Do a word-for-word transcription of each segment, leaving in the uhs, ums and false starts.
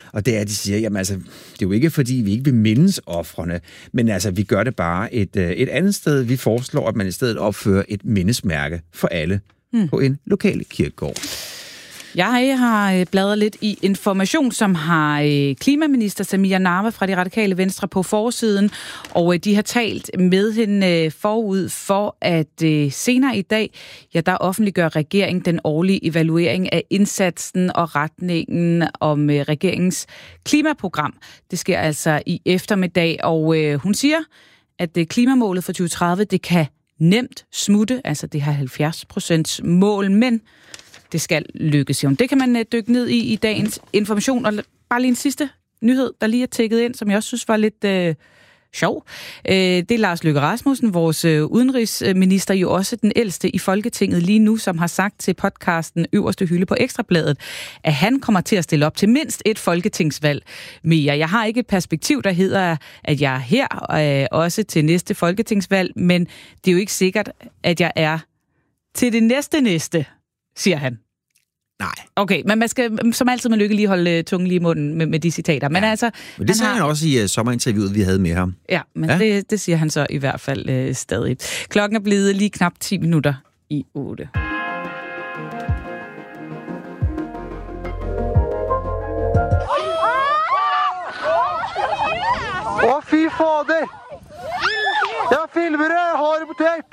Og det er, at de siger, jamen altså, det er jo ikke fordi, vi ikke vil mindes ofrene, men altså, vi gør det bare et, et andet sted. Vi foreslår, at man i stedet opfører et mindesmærke for alle hmm. på en lokal kirkegård. Jeg har bladret lidt i Information, som har klimaminister Samira Nawa fra De Radikale Venstre på forsiden, og de har talt med hende forud for, at senere i dag, ja, der offentliggør regeringen den årlige evaluering af indsatsen og retningen om regeringens klimaprogram. Det sker altså i eftermiddag, og hun siger, at klimamålet for tyve tredive, det kan nemt smutte, altså det her halvfjerds procent mål, men det skal lykkes, jo. Det kan man dykke ned i i dagens Information. Og bare lige en sidste nyhed, der lige er tækket ind, som jeg også synes var lidt øh, sjov. Øh, det er Lars Løkke Rasmussen, vores øh, udenrigsminister, jo også den ældste i Folketinget lige nu, som har sagt til podcasten Øverste Hylde på Ekstrabladet, at han kommer til at stille op til mindst et folketingsvalg mere. Jeg har ikke et perspektiv, der hedder, at jeg er her, øh, også til næste folketingsvalg, men det er jo ikke sikkert, at jeg er til det næste næste, siger han. Nej. Okay, men man skal som altid med Løkke lige holde tungen lige i munden med, med de citater. Men ja. altså, men det sagde han, har... han også i uh, sommerinterviewet, vi havde med ham. Ja, men ja? Det, det siger han så i hvert fald uh, stadig. Klokken er blevet lige knap ti minutter i otte. Åh, oh, fy fader! Jeg filmer det, jeg har det på tape!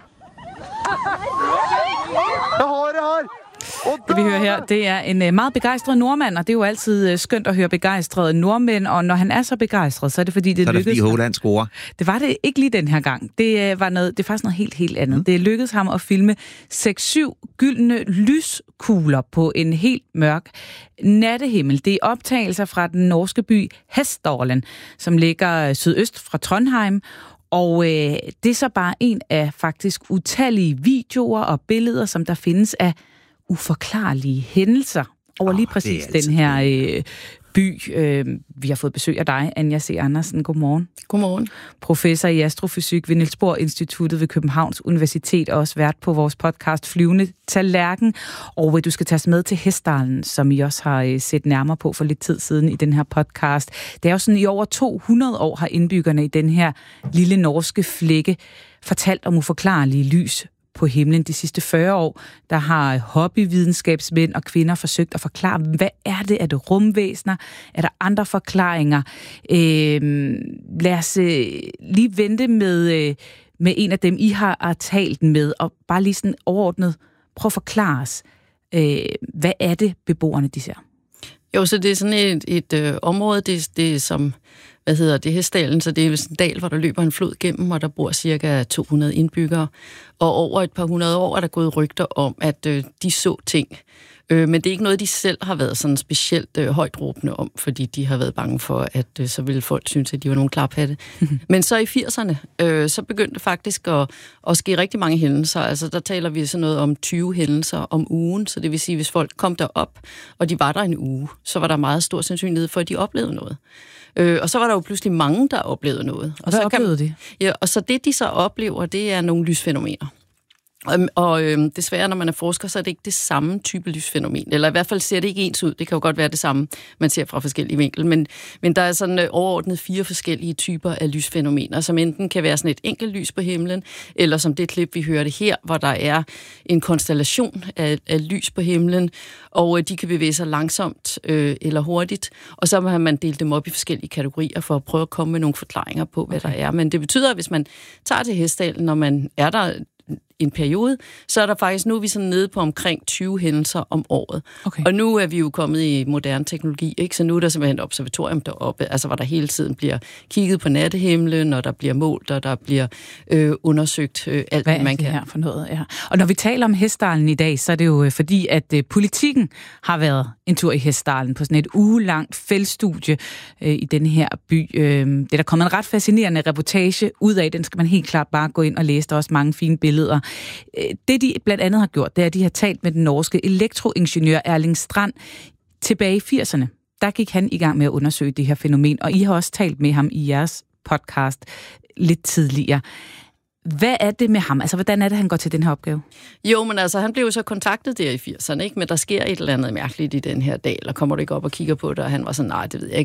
Jeg har det her! Det vi hører her, det er en meget begejstret nordmand, og det er jo altid skønt at høre begejstrede nordmænd, og når han er så begejstret, så er det fordi, det, så er det lykkedes fordi Håland scorer. Det var det ikke lige den her gang. Det var noget, det er faktisk noget helt, helt andet. Mm. Det lykkedes ham at filme seks syv gyldne lyskugler på en helt mørk nattehimmel. Det er optagelser fra den norske by Hessdalen, som ligger sydøst fra Trondheim. Og øh, det er så bare en af faktisk utallige videoer og billeder, som der findes af uforklarlige hændelser over oh, lige præcis den her øh, by. Øh, vi har fået besøg af dig, Anja C. Andersen. Godmorgen. Godmorgen. Professor i astrofysik ved Niels Bohr Instituttet ved Københavns Universitet, og også vært på vores podcast Flyvende Tallerken. Og øh, du skal tages med til Hessdalen, som I også har øh, set nærmere på for lidt tid siden i den her podcast. Det er jo sådan, i over to hundrede år har indbyggerne i den her lille norske flække fortalt om uforklarlige lys på himlen. De sidste fyrre år, der har hobbyvidenskabsmænd og kvinder forsøgt at forklare, hvad er det? Er det rumvæsener? Er der andre forklaringer? Øh, lad os øh, lige vente med, øh, med en af dem, I har, har talt med, og bare lige sådan overordnet prøv at forklare os, øh, hvad er det, beboerne de ser? Jo, så det er sådan et, et øh, område, det, det er som, hvad hedder det, Hessdalen, så det er en dal, hvor der løber en flod gennem, og der bor cirka to hundrede indbyggere. Og over et par hundrede år er der gået rygter om, at øh, de så ting. Øh, men det er ikke noget, de selv har været sådan specielt øh, højt råbende om, fordi de har været bange for, at øh, så ville folk synes, at de var nogle klaphatte. Men så i firserne, øh, så begyndte det faktisk at, at ske rigtig mange hændelser. Altså der taler vi sådan noget om tyve hændelser om ugen, så det vil sige, hvis folk kom derop, og de var der en uge, så var der meget stor sandsynlighed for, at de oplevede noget. Øh, og så var der jo pludselig mange, der oplevede noget. Og hvad oplevede de? Ja, og så det, de så oplever, det er nogle lysfænomener. Og, og øh, desværre, når man er forsker, så er det ikke det samme type lysfænomen. Eller i hvert fald ser det ikke ens ud. Det kan jo godt være det samme, man ser fra forskellige vinkler. Men, men der er sådan øh, overordnet fire forskellige typer af lysfænomener, som enten kan være sådan et enkelt lys på himlen, eller som det klip, vi hørte her, hvor der er en konstellation af, af lys på himlen, og øh, de kan bevæge sig langsomt øh, eller hurtigt. Og så har man delt dem op i forskellige kategorier for at prøve at komme med nogle forklaringer på, hvad okay. der er. Men det betyder, at hvis man tager til Hessdalen, når man er der en periode, så er der faktisk, nu er vi sådan nede på omkring tyve hændelser om året. Okay. Og nu er vi jo kommet i moderne teknologi, ikke? Så nu er der simpelthen et observatorium deroppe, altså hvor der hele tiden bliver kigget på nattehimlen, og der bliver målt, og der bliver øh, undersøgt øh, alt, hvad man kan. Hvad er det her for noget? Ja. Og når vi taler om Hessdalen i dag, så er det jo fordi, at øh, Politikken har været en tur i Hessdalen på sådan et ugelangt feltstudie øh, i den her by. Øh, det er der kommet en ret fascinerende reportage ud af, den skal man helt klart bare gå ind og læse, der er også mange fine billeder. Det, de blandt andet har gjort, det er, at de har talt med den norske elektroingeniør Erling Strand tilbage i firserne. Der gik han i gang med at undersøge det her fænomen, og I har også talt med ham i jeres podcast lidt tidligere. Hvad er det med ham? Altså, hvordan er det, han går til den her opgave? Jo, men altså, han blev jo så kontaktet der i firserne, ikke? Men der sker et eller andet mærkeligt i den her dal, og kommer du ikke op og kigger på det, og han var sådan, nej, det ved jeg ikke.